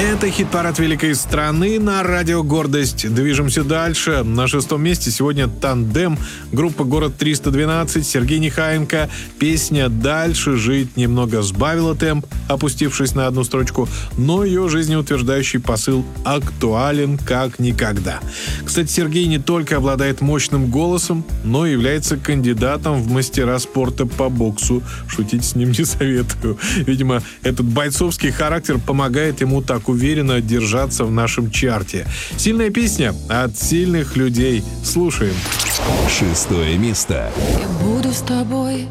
Это хит-парад великой страны на радио «Гордость». Движемся дальше. На 6-м месте сегодня «Тандем», группа «Город 312», Сергей Нехаенко. Песня «Дальше жить» немного сбавила темп, опустившись на одну строчку, но ее жизнеутверждающий посыл актуален как никогда. Кстати, Сергей не только обладает мощным голосом, но и является кандидатом в мастера спорта по боксу. Шутить с ним не советую. Видимо, этот бойцовский характер помогает ему так уверенно держаться в нашем чарте. Сильная песня от сильных людей. Слушаем. 6-е место. Я буду с тобой